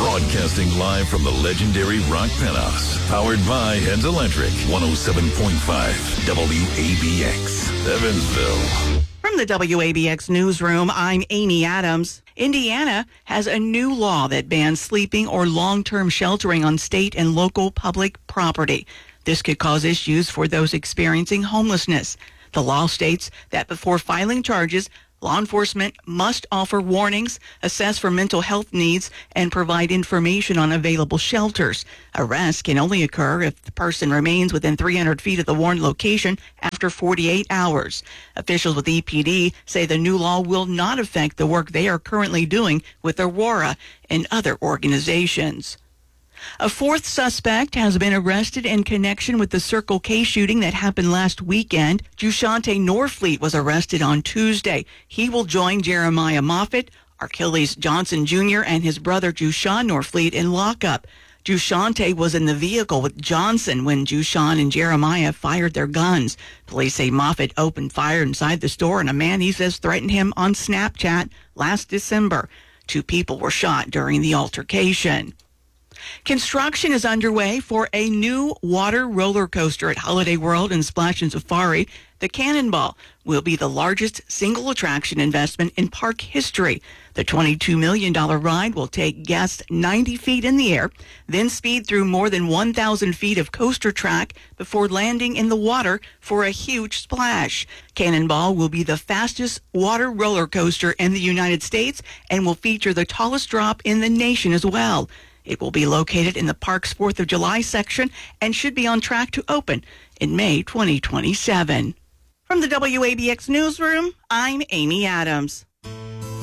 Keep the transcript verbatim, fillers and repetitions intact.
Broadcasting live from the legendary Rock Penthouse. Powered by Heads Electric. one oh seven point five W A B X. Evansville. From the W A B X newsroom, I'm Amy Adams. Indiana has a new law that bans sleeping or long-term sheltering on state and local public property. This could cause issues for those experiencing homelessness. The law states that before filing charges, law enforcement must offer warnings, assess for mental health needs, and provide information on available shelters. Arrest can only occur if the person remains within three hundred feet of the warned location after forty-eight hours. Officials with E P D say the new law will not affect the work they are currently doing with Aurora and other organizations. A fourth suspect has been arrested in connection with the Circle K shooting that happened last weekend. Jushante Norfleet was arrested on Tuesday. He will join Jeremiah Moffitt, Achilles Johnson Junior, and his brother Jushan Norfleet in lockup. Jushante was in the vehicle with Johnson when Jushan and Jeremiah fired their guns. Police say Moffitt opened fire inside the store, and a man he says threatened him on Snapchat last December. Two people were shot during the altercation. Construction is underway for a new water roller coaster at Holiday World and Splash and Safari. The Cannonball will be the largest single attraction investment in park history. The twenty-two million dollars ride will take guests ninety feet in the air, then speed through more than one thousand feet of coaster track before landing in the water for a huge splash. Cannonball will be the fastest water roller coaster in the United States and will feature the tallest drop in the nation as well. It will be located in the park's fourth of July section and should be on track to open in May twenty twenty-seven. From the W A B X newsroom, I'm Amy Adams.